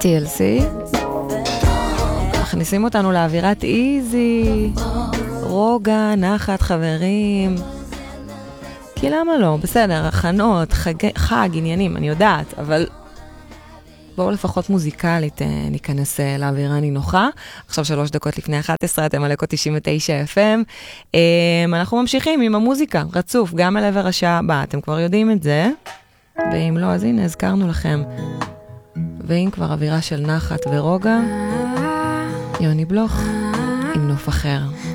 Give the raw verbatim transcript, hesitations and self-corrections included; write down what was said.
טי אל סי. מכניסים אותנו לאווירת איזי, רוגע, נחת, חברים. כי למה לא? בסדר, הכנות, חג, חג, עניינים, אני יודעת, אבל בואו לפחות מוזיקלית ניכנס לאווירה נינוחה. עכשיו שלוש דקות לפני אחת עשרה, אתם על אקו תשעים ותשע אף אם. אנחנו ממשיכים עם המוזיקה, רצוף, גם על עבר השעה הבאה. אתם כבר יודעים את זה, ואם לא, אז הנה, הזכרנו לכם. ואם כבר אווירה של נחת ורוגע, יוני בלוך עם נוף אחר.